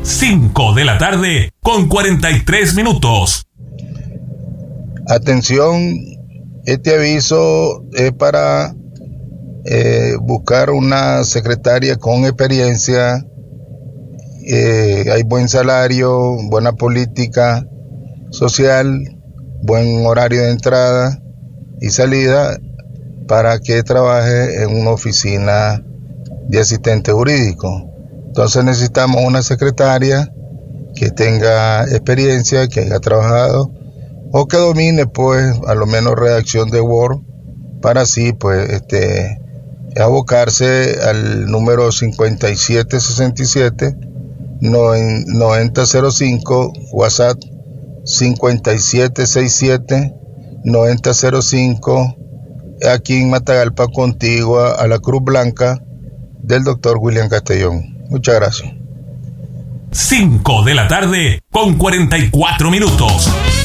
5 de la tarde con 43 minutos. Atención, este aviso es para buscar una secretaria con experiencia. Hay buen salario, buena política social, buen horario de entrada y salida para que trabaje en una oficina de asistente jurídico. Entonces necesitamos una secretaria que tenga experiencia, que haya trabajado o que domine pues a lo menos redacción de Word para así pues abocarse al número 5767 9005, WhatsApp 5767 9005, aquí en Matagalpa, contigua a la Cruz Blanca del doctor William Castellón. Muchas gracias. 5 de la tarde con 44 minutos.